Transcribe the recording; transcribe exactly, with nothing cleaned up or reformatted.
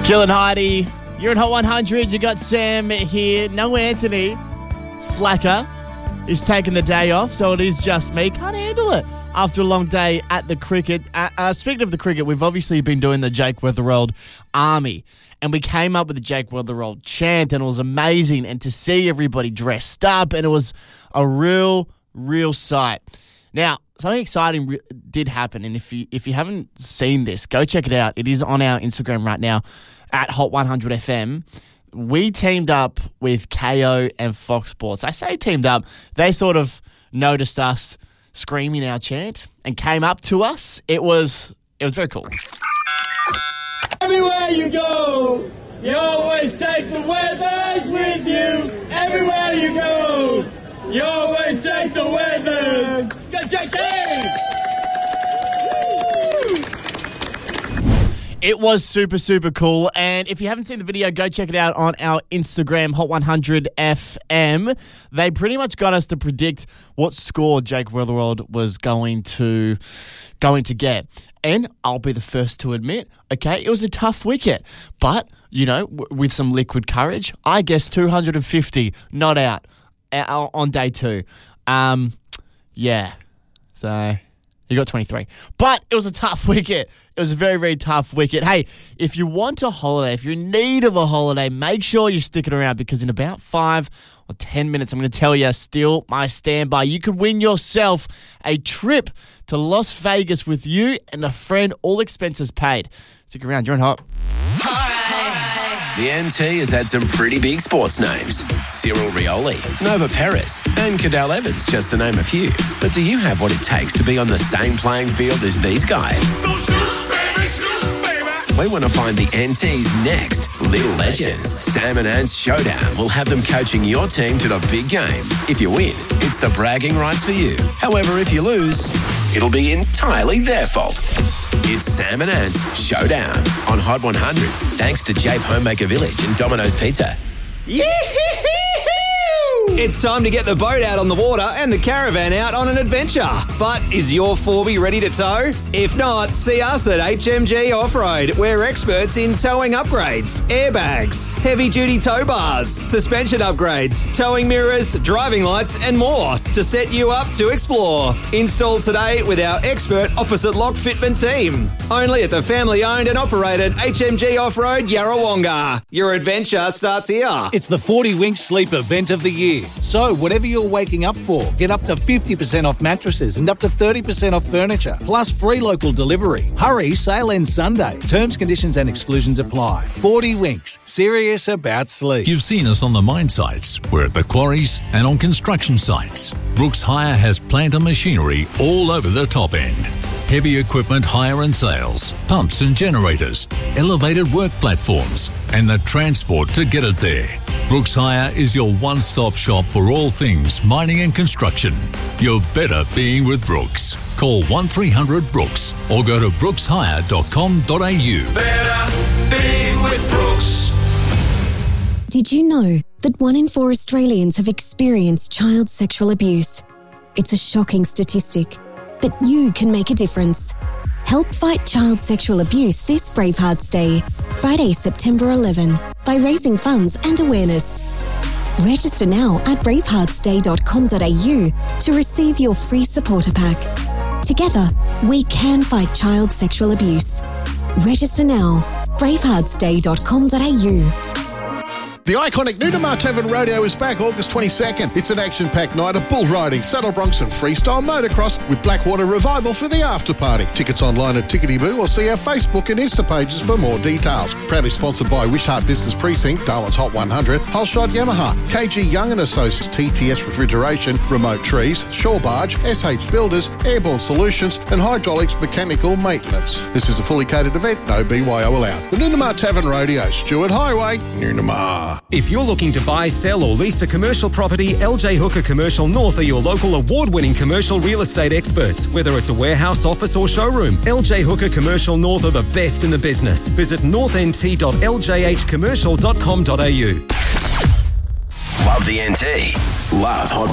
Jill and Heidi, you're at Hot one hundred. You got Sam here. No Anthony. Slacker is taking the day off, so it is just me. Can't handle it after a long day at the cricket. Uh, uh, speaking of the cricket, we've obviously been doing the Jake Weatherald Army, and we came up with the Jake Weatherald chant, and it was amazing. And to see everybody dressed up, and it was a real, real sight. Now, something exciting re- did happen, and if you if you haven't seen this, go check it out. It is on our Instagram right now at Hot one hundred F M. We teamed up with K O and Fox Sports. I say teamed up. They sort of noticed us screaming our chant and came up to us. It was it was very cool. Everywhere you go, you always take the weathers with you. Everywhere you go, you always take the weathers. Go, J K! It was super, super cool. And if you haven't seen the video, go check it out on our Instagram, Hot one hundred F M. They pretty much got us to predict what score Jake Weatherald was going to going to get. And I'll be the first to admit, okay, it was a tough wicket. But, you know, w- with some liquid courage, I guess two hundred fifty not out uh, on day two. Um, yeah, so... You got twenty-three. But it was a tough wicket. It was a very, very tough wicket. Hey, if you want a holiday, if you're in need of a holiday, make sure you stick it around, because in about five or ten minutes, I'm going to tell you, still my standby, you could win yourself a trip to Las Vegas with you and a friend, all expenses paid. Stick around. You're on Hot. The N T has had some pretty big sports names. Cyril Rioli, Nova Perez, and Cadell Evans, just to name a few. But do you have what it takes to be on the same playing field as these guys? So shoot, baby, shoot, baby. We want to find the N T's next little legends. Sam and Ant's showdown will have them coaching your team to the big game. If you win, it's the bragging rights for you. However, if you lose, it'll be entirely their fault. It's Sam and Ant's Showdown on Hot one hundred, thanks to Jape Homemaker Village and Domino's Pizza. Yee-hee-hee-hoo! It's time to get the boat out on the water and the caravan out on an adventure. But is your four B ready to tow? If not, see us at H M G Off-Road. We're experts in towing upgrades, airbags, heavy-duty tow bars, suspension upgrades, towing mirrors, driving lights, and more to set you up to explore. Install today with our expert opposite lock fitment team. Only at the family-owned and operated H M G Off-Road Yarrawonga. Your adventure starts here. It's the forty Winks Sleep event of the year. So whatever you're waking up for, get up to fifty percent off mattresses and up to thirty percent off furniture, plus free local delivery. Hurry, sale ends Sunday. Terms, conditions and exclusions apply. forty Winks, serious about sleep. You've seen us on the mine sites. We're at the quarries and on construction sites. Brooks Hire has plant and machinery all over the top end. Heavy equipment hire and sales, pumps and generators, elevated work platforms, and the transport to get it there. Brooks Hire is your one-stop shop for all things mining and construction. You're better being with Brooks. Call one three hundred Brooks or go to brooks hire dot com dot a u. Better being with Brooks. Did you know that one in four Australians have experienced child sexual abuse? It's a shocking statistic, but you can make a difference. Help fight child sexual abuse this Bravehearts Day, Friday, September eleventh, by raising funds and awareness. Register now at bravehearts day dot com dot a u to receive your free supporter pack. Together, we can fight child sexual abuse. Register now, bravehearts day dot com dot a u. The iconic Nunamar Tavern Rodeo is back August twenty-second. It's an action-packed night of bull riding, saddle broncs and freestyle motocross with Blackwater Revival for the after-party. Tickets online at Tickety Boo or see our Facebook and Insta pages for more details. Proudly sponsored by Wishart Business Precinct, Darwin's Hot one hundred, Holshot Yamaha, K G Young and Associates, T T S Refrigeration, Remote Trees, Shore Barge, S H Builders, Airborne Solutions and Hydraulics Mechanical Maintenance. This is a fully catered event, no B Y O allowed. The Nunamar Tavern Rodeo, Stewart Highway, Nunamar. If you're looking to buy, sell or lease a commercial property, L J Hooker Commercial North are your local award-winning commercial real estate experts. Whether it's a warehouse, office or showroom, L J Hooker Commercial North are the best in the business. Visit north n t dot l j h commercial dot com dot a u. Love the N T. Love Hot